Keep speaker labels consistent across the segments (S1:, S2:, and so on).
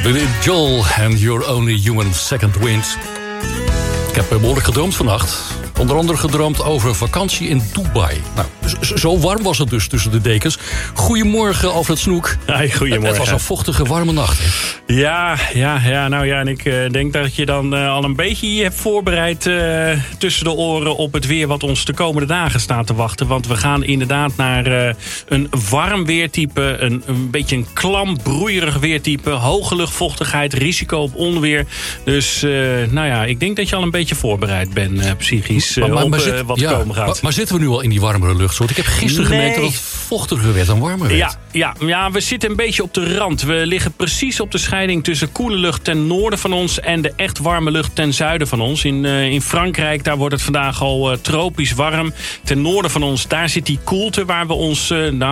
S1: Billy Joel and Your Only Human Second Wind. Ik heb behoorlijk gedroomd vannacht. Onder andere gedroomd over vakantie in Dubai. Nou, zo warm was het dus tussen de dekens. Goedemorgen, Alfred Snoek.
S2: Hi, goedemorgen.
S1: Het was een vochtige, warme nacht. Hè?
S2: Ja. Nou ja, en ik denk dat je dan al een beetje je hebt voorbereid tussen de oren op het weer wat ons de komende dagen staat te wachten. Want we gaan inderdaad naar een warm weertype, een beetje een klam, broeierig weertype, hoge luchtvochtigheid, risico op onweer. Dus nou ja, ik denk dat je al een beetje voorbereid bent psychisch. Wat komen gaat.
S1: Maar zitten we nu al in die warmere luchtsoort? Ik heb gisteren gemerkt dat het vochtiger werd en warmer werd.
S2: Ja, we zitten een beetje op de rand. We liggen precies op de scheiding tussen koele lucht ten noorden van ons en de echt warme lucht ten zuiden van ons. In Frankrijk, daar wordt het vandaag al tropisch warm. Ten noorden van ons, daar zit die koelte waar we ons,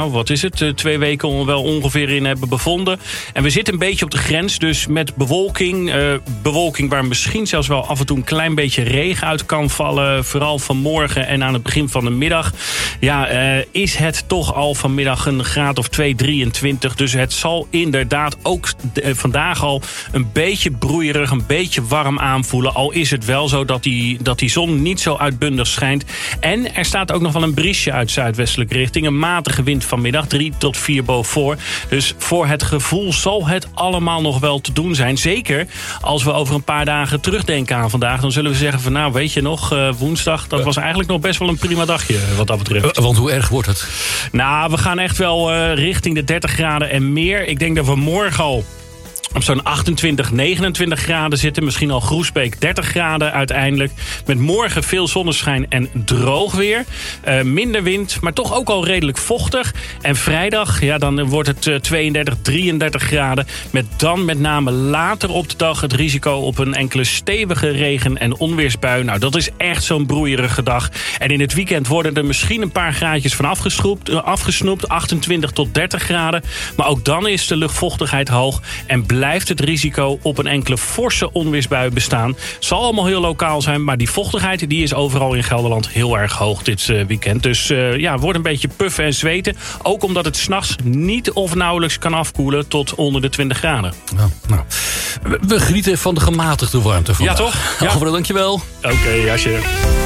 S2: 2 weken wel ongeveer in hebben bevonden. En we zitten een beetje op de grens, dus met bewolking. Bewolking waar misschien zelfs wel af en toe een klein beetje regen uit kan vallen. Vooral vanmorgen en aan het begin van de middag. Ja, is het toch al vanmiddag een graad of 23. Dus het zal inderdaad ook vandaag al een beetje broeierig, een beetje warm aanvoelen. Al is het wel zo dat die zon niet zo uitbundig schijnt. En er staat ook nog wel een briesje uit zuidwestelijke richting. Een matige wind vanmiddag, 3 tot 4 boven. Dus voor het gevoel zal het allemaal nog wel te doen zijn. Zeker als we over een paar dagen terugdenken aan vandaag. Dan zullen we zeggen van nou, weet je nog, woensdag, dat was eigenlijk nog best wel een prima dagje wat dat betreft.
S1: Want hoe erg wordt het?
S2: Nou, we gaan echt wel richting de 30 graden en meer. Ik denk dat we morgen al op zo'n 28, 29 graden zitten. Misschien al Groesbeek 30 graden uiteindelijk. Met morgen veel zonneschijn en droog weer. Minder wind, maar toch ook al redelijk vochtig. En vrijdag, ja, dan wordt het 32, 33 graden. Met dan met name later op de dag het risico op een enkele stevige regen- en onweersbui. Nou, dat is echt zo'n broeierige dag. En in het weekend worden er misschien een paar graadjes van afgesnoept. 28 tot 30 graden. Maar ook dan is de luchtvochtigheid hoog en blijft het risico op een enkele forse onweersbui bestaan. Zal allemaal heel lokaal zijn, maar die vochtigheid die is overal in Gelderland heel erg hoog dit weekend. Dus wordt een beetje puffen en zweten. Ook omdat het 's nachts niet of nauwelijks kan afkoelen tot onder de 20 graden.
S1: Nou, we genieten van de gematigde warmte vandaag.
S2: Ja, toch? Ja.
S1: Alfred, dankjewel.
S2: Oké, Jasje.